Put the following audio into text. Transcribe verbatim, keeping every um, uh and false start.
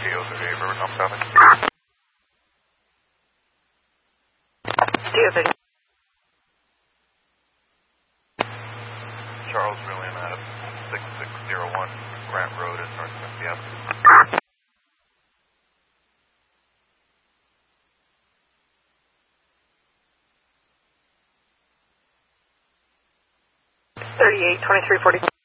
O thirty-eight, River, North Traffic. T O thirty. Charles William out of six six zero one Grant Road at North Quincy Avenue. thirty-eight, twenty-three forty.